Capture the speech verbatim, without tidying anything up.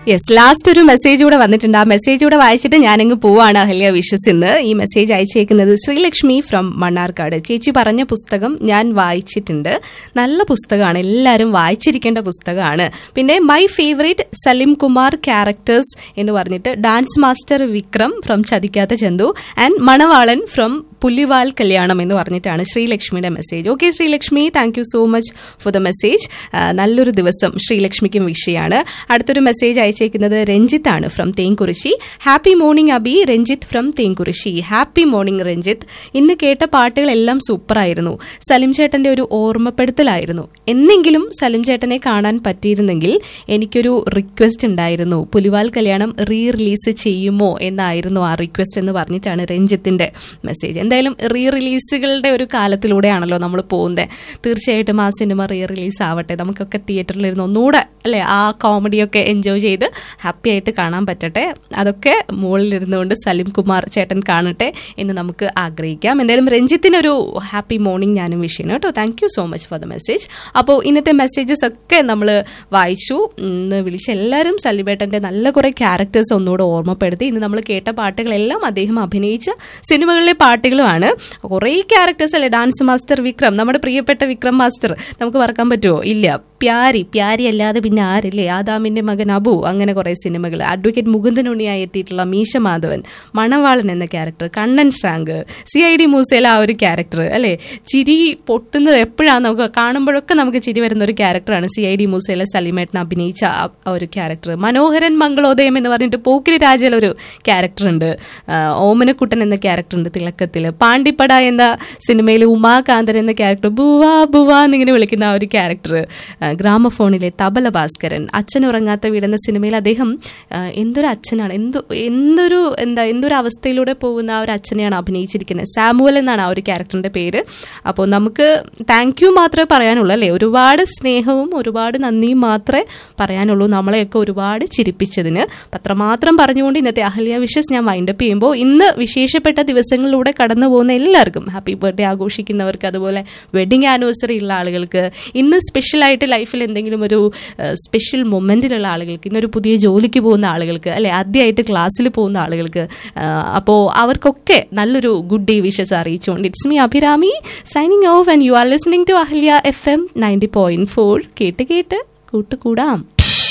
Yes, last ഒരു message കൂടെ വന്നിട്ടുണ്ട്. ആ മെസ്സേജ് കൂടെ വായിച്ചിട്ട് ഞാനങ്ങ് പോവാണ് അഹല്യ വിഷസ്. ഇന്ന് ഈ മെസ്സേജ് അയച്ചേക്കുന്നത് ശ്രീലക്ഷ്മി ഫ്രം മണ്ണാർക്കാട്. ചേച്ചി പറഞ്ഞ പുസ്തകം ഞാൻ വായിച്ചിട്ടുണ്ട്, നല്ല പുസ്തകമാണ്, എല്ലാവരും വായിച്ചിരിക്കേണ്ട പുസ്തകമാണ്. പിന്നെ my favourite Salim Kumar characters എന്ന് പറഞ്ഞിട്ട് dance master Vikram from ചതിക്കാത്ത Chandu and Manavalan from പുലിവാൽ കല്യാണം എന്ന് പറഞ്ഞിട്ടാണ് ശ്രീലക്ഷ്മിയുടെ message. Okay Sreelakshmi, thank you so much for the message. നല്ലൊരു ദിവസം ശ്രീലക്ഷ്മിക്കും വിഷയാണ്. അടുത്തൊരു മെസ്സേജ് അയച്ചേക്കുന്നത് രഞ്ജിത്ത് ആണ് from Thenkurissi. Happy morning Abi. Ranjith from Thenkurissi. Happy morning Ranjith. ഇന്ന് കേട്ട പാട്ടുകളെല്ലാം സൂപ്പറായിരുന്നു. സലിം ചേട്ടന്റെ ഒരു ഓർമ്മപ്പെടുത്തലായിരുന്നു. എന്നെങ്കിലും സലിം ചേട്ടനെ കാണാൻ പറ്റിയിരുന്നെങ്കിൽ എനിക്കൊരു റിക്വസ്റ്റ് ഉണ്ടായിരുന്നു, പുലിവാൽ കല്യാണം റീ റിലീസ് ചെയ്യുമോ എന്നായിരുന്നു ആ റിക്വസ്റ്റ് എന്ന് പറഞ്ഞിട്ടാണ് രഞ്ജിത്തിന്റെ മെസ്സേജ്. എന്തായാലും റീ റിലീസുകളുടെ ഒരു കാലത്തിലൂടെയാണല്ലോ നമ്മൾ പോകുന്നത്. തീർച്ചയായിട്ടും ആ സിനിമ റീ റിലീസ് ആവട്ടെ, നമുക്കൊക്കെ തിയേറ്ററിലിരുന്ന് ഒന്നുകൂടെ അല്ലെ ആ കോമഡിയൊക്കെ എൻജോയ് ചെയ്ത് ഹാപ്പി ആയിട്ട് കാണാൻ പറ്റട്ടെ. അതൊക്കെ മുകളിലിരുന്നുകൊണ്ട് സലിം കുമാർ ചേട്ടൻ കാണട്ടെ എന്ന് നമുക്ക് ആഗ്രഹിക്കാം. എന്തായാലും രഞ്ജിത്തിനൊരു ഹാപ്പി മോർണിംഗ് ഞാനും വിഷ് ചെയ്യണം കേട്ടോ. Thank you so much for the message. അപ്പോൾ ഇന്നത്തെ മെസ്സേജസ് ഒക്കെ നമ്മൾ വായിച്ചു. ഇന്ന് വിളിച്ച എല്ലാവരും സലിബേട്ടന്റെ നല്ല കുറെ ക്യാരക്ടേഴ്സ് ഒന്നുകൂടെ ഓർമ്മപ്പെടുത്തി. ഇന്ന് നമ്മൾ കേട്ട പാട്ടുകളെല്ലാം അദ്ദേഹം അഭിനയിച്ച സിനിമകളിലെ പാട്ടുകളുമാണ്. കുറേ ക്യാരക്ടേഴ്സ് അല്ലേ. ഡാൻസ് മാസ്റ്റർ വിക്രം, നമ്മുടെ പ്രിയപ്പെട്ട വിക്രം മാസ്റ്റർ, നമുക്ക് മറക്കാൻ പറ്റുമോ? ഇല്ല. പ്യാരി, പ്യാരി അല്ലാതെ പിന്നെ ആരില്ലേ? ആദാമിന്റെ മകൻ അബു, അങ്ങനെ കുറെ സിനിമകൾ. അഡ്വക്കേറ്റ് മുകുന്ദനുണ്ണിയായി എത്തിയിട്ടുള്ള മീശ മാധവൻ, മണവാളൻ എന്ന character, Kannan ശ്രാങ്ക്, C I D മൂസയിലെ ആ ഒരു ക്യാരക്ടർ അല്ലെ, ചിരി പൊട്ടുന്നത് എപ്പോഴാണ് നമുക്ക് കാണുമ്പോഴൊക്കെ നമുക്ക് ചിരി വരുന്ന ഒരു ക്യാരക്ടറാണ് സി ഐ ഡി മൂസയിലെ സലിമേട്ടൻ അഭിനയിച്ച ആ ഒരു ക്യാരക്ടർ. മനോഹരൻ മംഗളോദയം എന്ന് പറഞ്ഞിട്ട് പോക്കിരി രാജയിൽ ഒരു ക്യാരക്ടർ ഉണ്ട്. ഓമനക്കുട്ടൻ എന്ന ക്യാരക്ടർ ഉണ്ട് തിളക്കത്തിൽ. പാണ്ടിപ്പട എന്ന സിനിമയിൽ ഉമാകാന്തൻ എന്ന ക്യാരക്ടർ, ബുവാ ബുവാ എന്നിങ്ങനെ വിളിക്കുന്ന ആ ഒരു ക്യാരക്ടർ. ഗ്രാമഫോണിലെ തബല ഭാസ്കരൻ, അച്ഛൻ ഉറങ്ങാത്ത വീടെന്ന സിനിമയിൽ അദ്ദേഹം എന്തൊരു അച്ഛനാണ്, എന്ത് എന്തൊരു എന്താ എന്തൊരു അവസ്ഥയിലൂടെ പോകുന്ന ആ ഒരു അച്ഛനെയാണ് അഭിനയിച്ചിരിക്കുന്നത്. സാമുവൽ എന്നാണ് ആ ഒരു ക്യാരക്ടറിന്റെ പേര്. അപ്പോൾ നമുക്ക് താങ്ക് യു മാത്രമേ പറയാനുള്ളൂ അല്ലേ. ഒരുപാട് സ്നേഹവും ഒരുപാട് നന്ദിയും മാത്രമേ പറയാനുള്ളൂ, നമ്മളെയൊക്കെ ഒരുപാട് ചിരിപ്പിച്ചതിന്. പത്രമാത്രം പറഞ്ഞുകൊണ്ട് ഇന്നത്തെ അഹല്യ വിഷസ് ഞാൻ വൈൻഡപ്പ് ചെയ്യുമ്പോൾ, ഇന്ന് വിശേഷപ്പെട്ട ദിവസങ്ങളിലൂടെ കടന്നു പോകുന്ന എല്ലാവർക്കും ഹാപ്പി ബർത്ത്ഡേ ആഘോഷിക്കുന്നവർക്ക്, അതുപോലെ വെഡിങ് ആനിവേഴ്സറി ഉള്ള ആളുകൾക്ക്, ഇന്ന് സ്പെഷ്യലായിട്ട് ലൈഫിൽ എന്തെങ്കിലും ഒരു സ്പെഷ്യൽ മൊമെന്റിലുള്ള ആളുകൾക്ക്, ഇന്നൊരു പുതിയ ജോലിക്ക് പോകുന്ന ആളുകൾക്ക് അല്ലെ, ആദ്യമായിട്ട് ക്ലാസ്സിൽ പോകുന്ന ആളുകൾക്ക്, അപ്പോൾ അവർക്കൊക്കെ നല്ലൊരു ഗുഡ് ഡേ വിഷസ് അറിയിച്ചുകൊണ്ട് it's me Abhirami signing off and you are listening to Ahalya F M ninety point four. കേട്ട് കേട്ട് കൂട്ടുകൂടാം.